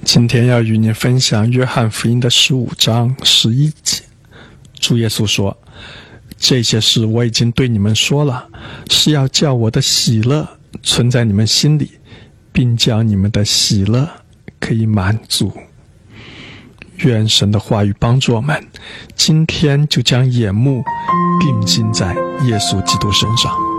今天要与你分享约翰福音的15章11节。主耶稣说，这些事我已经对你们说了，是要叫我的喜乐存在你们心里，并叫你们的喜乐可以满足。愿神的话语帮助我们，今天就将眼目定睛在耶稣基督身上。